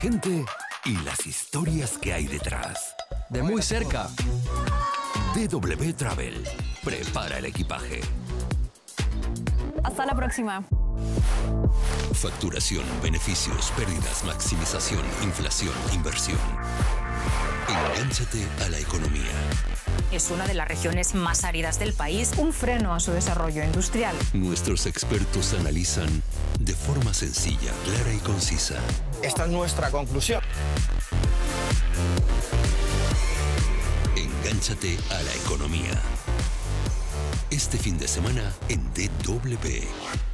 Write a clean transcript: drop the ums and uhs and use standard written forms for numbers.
gente y las historias que hay detrás. De muy cerca. DW Travel. Prepara el equipaje. Hasta la próxima. Facturación, beneficios, pérdidas, maximización, inflación, inversión. Engánchate a la economía. Es una de las regiones más áridas del país. Un freno a su desarrollo industrial. Nuestros expertos analizan de forma sencilla, clara y concisa. Esta es nuestra conclusión. Engánchate a la economía. Este fin de semana en DW.